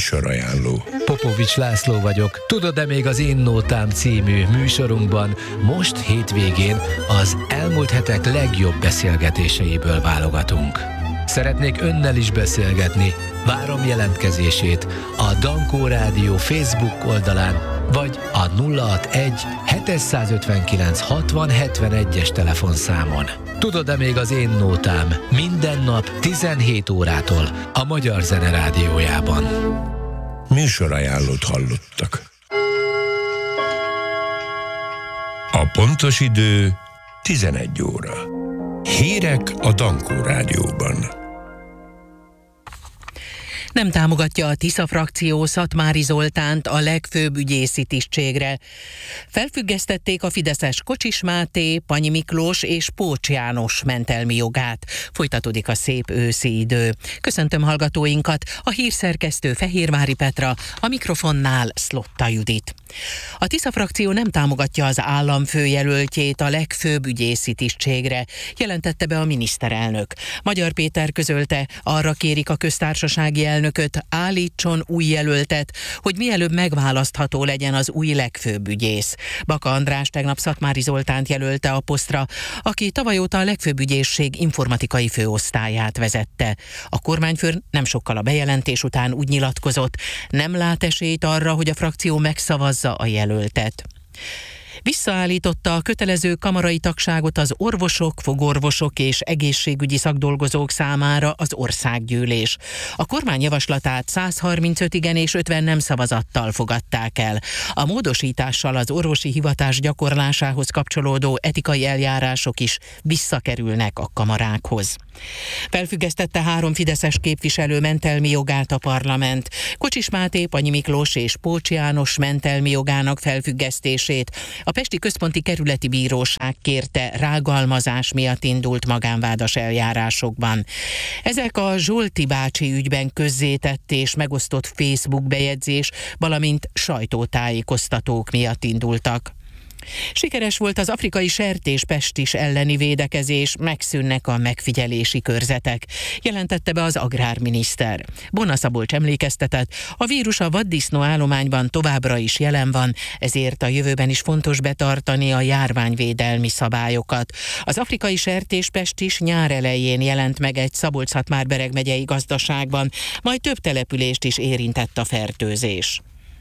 Műsorajánló. Popovics László vagyok. Tudod-e, még az Én Nótám című műsorunkban most hétvégén az elmúlt hetek legjobb beszélgetéseiből válogatunk. Szeretnék önnel is beszélgetni. Várom jelentkezését a Dankó Rádió Facebook oldalán, vagy a 061 759 60 71-es telefonszámon. Tudod-e, még az Én Nótám minden nap 17 órától a Magyar Zene Rádiójában. Műsorajánlót hallottak. A pontos idő 11 óra. Hírek a Dankó Rádióban. Nem támogatja a Tisza frakció Szatmári Zoltánt a legfőbb ügyészi tisztségre. Felfüggesztették a fideszes Kocsis Máté, Panyi Miklós és Pócs János mentelmi jogát. Folytatódik a szép őszi idő. Köszöntöm hallgatóinkat, a hírszerkesztő Fehérvári Petra, a mikrofonnál Szlotta Judit. A Tisza frakció nem támogatja az állam főjelöltjét a legfőbb ügyészi tisztségre, jelentette be a miniszterelnök. Magyar Péter közölte, arra kérik a köztársasági elnököt, állítson új jelöltet, hogy mielőbb megválasztható legyen az új legfőbb ügyész. Baka András tegnap Szatmári Zoltánt jelölte a posztra, aki tavaly óta a legfőbb ügyészség informatikai főosztályát vezette. A kormányfő nem sokkal a bejelentés után úgy nyilatkozott, nem lát esélyt arra, hogy a frakció megszavazza a jelöltet. Visszaállította a kötelező kamarai tagságot az orvosok, fogorvosok és egészségügyi szakdolgozók számára az országgyűlés. A kormány javaslatát 135 igen és 50 nem szavazattal fogadták el. A módosítással az orvosi hivatás gyakorlásához kapcsolódó etikai eljárások is visszakerülnek a kamarákhoz. Felfüggesztette 3 fideszes képviselő mentelmi jogát a parlament. Kocsis Máté, Panyi Miklós és Pócs János mentelmi jogának felfüggesztését a Pesti Központi Kerületi Bíróság kérte rágalmazás miatt indult magánvádas eljárásokban. Ezek a Zsolti bácsi ügyben közzétett és megosztott Facebook bejegyzés, valamint sajtótájékoztatók miatt indultak. Sikeres volt az afrikai sertéspestis elleni védekezés, megszűnnek a megfigyelési körzetek, jelentette be az agrárminiszter. Bona Szabolcs emlékeztetett, a vírus a vaddisznó állományban továbbra is jelen van, ezért a jövőben is fontos betartani a járványvédelmi szabályokat. Az afrikai sertéspestis nyár elején jelent meg egy Szabolcs-Szatmár-Bereg megyei gazdaságban, majd több települést is érintett a fertőzés.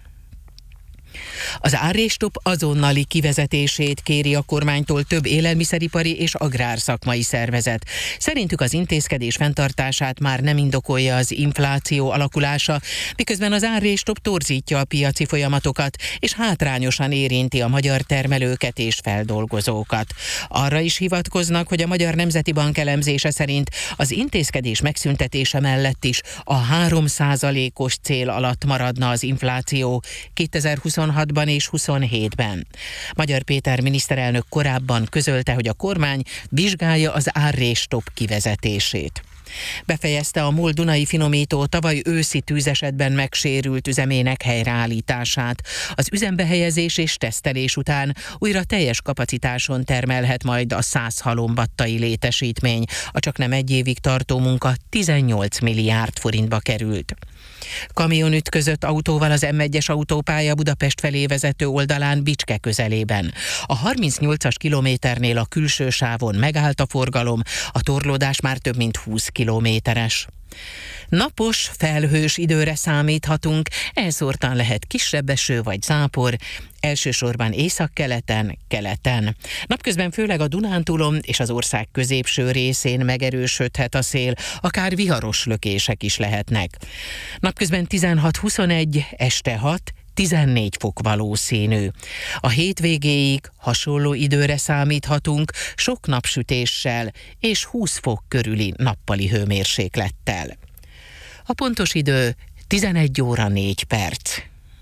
Az árrésstop azonnali kivezetését kéri a kormánytól több élelmiszeripari és agrárszakmai szervezet. Szerintük az intézkedés fenntartását már nem indokolja az infláció alakulása, miközben az árrésstop torzítja a piaci folyamatokat, és hátrányosan érinti a magyar termelőket és feldolgozókat. Arra is hivatkoznak, hogy a Magyar Nemzeti Bank elemzése szerint az intézkedés megszüntetése mellett is a 3%-os cél alatt maradna az infláció 2026-ban és 27-ben. Magyar Péter miniszterelnök korábban közölte, hogy a kormány vizsgálja az árrésstop kivezetését. Befejezte a MOL Dunai Finomító tavaly őszi tűzesetben megsérült üzemének helyreállítását. Az üzembehelyezés és tesztelés után újra teljes kapacitáson termelhet majd a 100 halombattai létesítmény. A csaknem egy évig tartó munka 18 milliárd forintba került. Kamion ütközött autóval az M1-es autópálya Budapest felé vezető oldalán Bicske közelében. A 38-as kilométernél a külső sávon megállt a forgalom, a torlódás már több mint 20 kilométeres. Napos, felhős időre számíthatunk, elszórtan lehet kisebb eső vagy zápor, elsősorban északkeleten, keleten. Napközben főleg a Dunántúlon és az ország középső részén megerősödhet a szél, akár viharos lökések is lehetnek. Napközben 16-21, este 6-14 fok valószínű. A hétvégéig hasonló időre számíthatunk, sok napsütéssel és 20 fok körüli nappali hőmérséklettel. A pontos idő 11 óra 4 perc.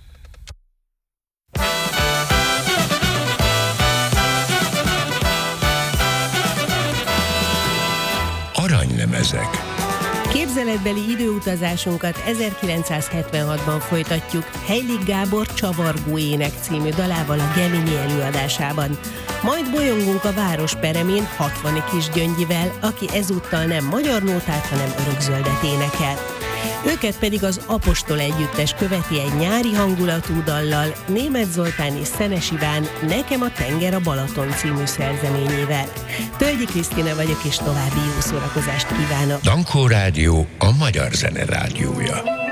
Aranylemezek. Képzeletbeli időutazásunkat 1976-ban folytatjuk Heilig Gábor Csavargó ének című dalával a Gemini előadásában. Majd bolyongunk a város peremén 60 Kisgyöngyivel, aki ezúttal nem magyar nótát, hanem örökzöldet énekel. Őket pedig az Apostol együttes követi egy nyári hangulatú dallal, Németh Zoltán és Szenes Iván Nekem a tenger a Balaton című szerzeményével. Tölgyi Krisztina vagyok, és további jó szórakozást kívánok. Dankó Rádió a magyar zene rádiója.